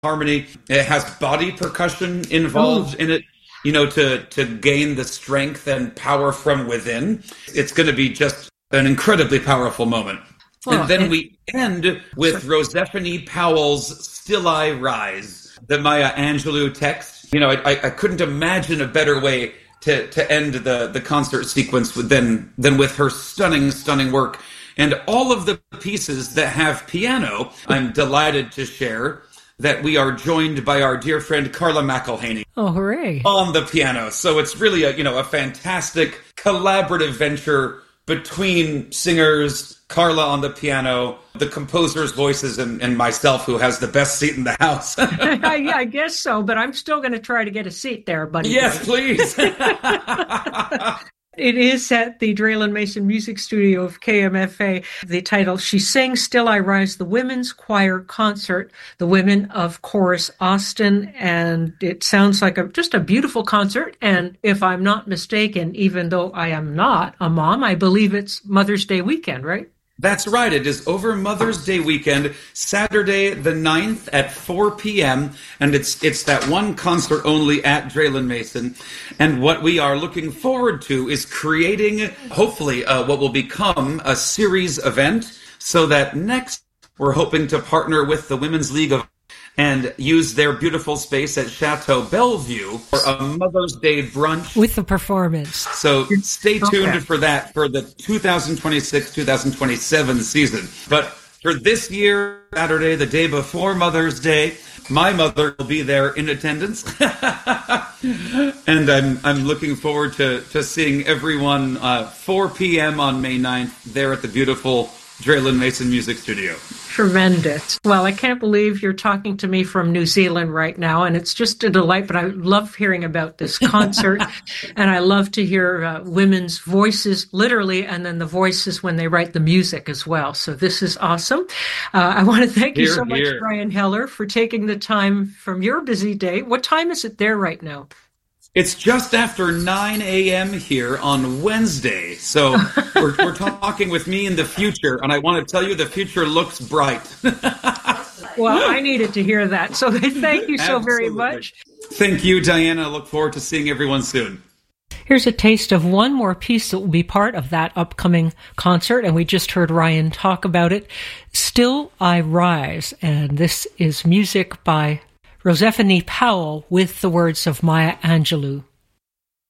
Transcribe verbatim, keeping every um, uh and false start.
harmony. It has body percussion involved Ooh. in it, you know, to, to gain the strength and power from within. It's going to be just an incredibly powerful moment. Oh, and then and- we end with Rosephanie Powell's Still I Rise, the Maya Angelou text. You know, I, I couldn't imagine a better way to, to end the, the concert sequence than, than with her stunning, stunning work. And all of the pieces that have piano, I'm delighted to share that we are joined by our dear friend Carla McElhaney. Oh, hooray. On the piano. So it's really a, you know, a fantastic collaborative venture between singers, Carla on the piano, the composer's voices, and, and myself, who has the best seat in the house. Yeah, I guess so, but I'm still going to try to get a seat there, buddy. Yes, please. It is at the Draylen Mason Music Studio of K M F A. The title, She Sang Still I Rise, the Women's Choir Concert, the women of Chorus Austin. And it sounds like a, just a beautiful concert. And if I'm not mistaken, even though I am not a mom, I believe it's Mother's Day weekend, right? That's right. It is over Mother's Day weekend, Saturday the ninth at four p.m. And it's it's that one concert only at Draylen Mason. And what we are looking forward to is creating, hopefully, uh, what will become a series event, so that next we're hoping to partner with the Women's League of and use their beautiful space at Chateau Bellevue for a Mother's Day brunch. With the performance. So stay tuned okay. for that for the two thousand twenty-six two thousand twenty-seven season. But for this year, Saturday, the day before Mother's Day, my mother will be there in attendance. And I'm I'm looking forward to, to seeing everyone uh, four p.m. on May ninth there at the beautiful Draylen Mason Music Studio. Tremendous. Well, I can't believe you're talking to me from New Zealand right now, and it's just a delight, but I love hearing about this concert, and I love to hear uh, women's voices, literally, and then the voices when they write the music as well. So this is awesome. Uh, I want to thank here, you so here. much, Brian Heller, for taking the time from your busy day. What time is it there right now? It's just after nine a.m. here on Wednesday. So we're, we're talking with me in the future, and I want to tell you the future looks bright. Well, I needed to hear that. So thank you so Absolutely. very much. Thank you, Diana. I look forward to seeing everyone soon. Here's a taste of one more piece that will be part of that upcoming concert, and we just heard Ryan talk about it. Still I Rise, and this is music by Rosephanie Powell with the words of Maya Angelou.